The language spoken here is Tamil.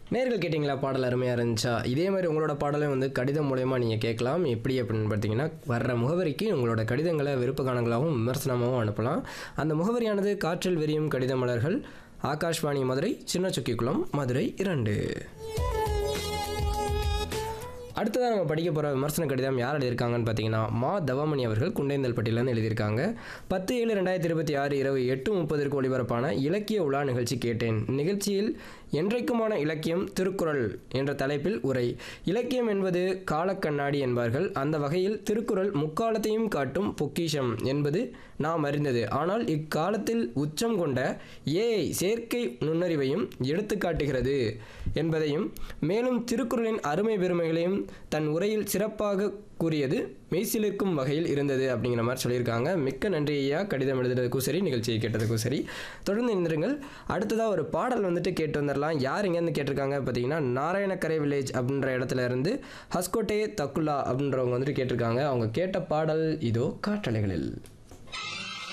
நேர்கள் கேட்டிங்களா? பாடல் அருமையாக இருந்துச்சா? இதே மாதிரி உங்களோட பாடலை வந்து கடிதம் மூலயமா நீங்கள் கேட்கலாம். எப்படி அப்படின்னு பார்த்தீங்கன்னா, வர்ற முகவரிக்கு உங்களோட கடிதங்களை விருப்ப காணங்களாகவும் விமர்சனமாகவும் அனுப்பலாம். அந்த முகவரியானது காற்றில் விரியும் கடித மலர்கள், ஆகாஷ்வாணி மதுரை, சின்ன சுக்கிக்குளம், மதுரை 2. அடுத்ததாக நம்ம படிக்க போகிற விமர்சன கடிதம் யார் எழுதியிருக்காங்கன்னு பார்த்தீங்கன்னா, மா தவமணி அவர்கள் குண்டைந்தல்பட்டியிலேருந்து எழுதியிருக்காங்க. 10/7/2026 இரவு 8:30 ஒளிபரப்பான இலக்கிய உலா நிகழ்ச்சி கேட்டேன். நிகழ்ச்சியில் என்றைக்குமான இலக்கியம் திருக்குறள் என்ற தலைப்பில் உரை. இலக்கியம் என்பது காலக்கண்ணாடி என்பார்கள். அந்த வகையில் திருக்குறள் முக்காலத்தையும் காட்டும் பொக்கிஷம் என்பது நாம் அறிந்தது. ஆனால் இக்காலத்தில் உச்சம் கொண்ட ஏஐ செயற்கை நுண்ணறிவையும் எடுத்து காட்டுகிறது என்பதையும், மேலும் திருக்குறளின் அருமை பெருமைகளையும் தன் உரையில் சிறப்பாக கூறியது மெய்சிலிருக்கும் வகையில் இருந்தது அப்படிங்கிற மாதிரி சொல்லியிருக்காங்க. மிக்க நன்றி ஐயா, கடிதம் எழுதுறதுக்கும் சரி, நிகழ்ச்சியை கேட்டதுக்கும் சரி. தொடர்ந்து இருந்துருங்கள். அடுத்ததாக ஒரு பாடல் வந்துட்டு கேட்டு வந்துடலாம். யார் எங்கேருந்து கேட்டிருக்காங்க பார்த்தீங்கன்னா, நாராயணக்கரை வில்லேஜ் அப்படின்ற இடத்துல இருந்து ஹஸ்கோட்டே தக்குல்லா அப்படின்றவங்க வந்துட்டு கேட்டிருக்காங்க. அவங்க கேட்ட பாடல் இதோ காற்றலைகளில்.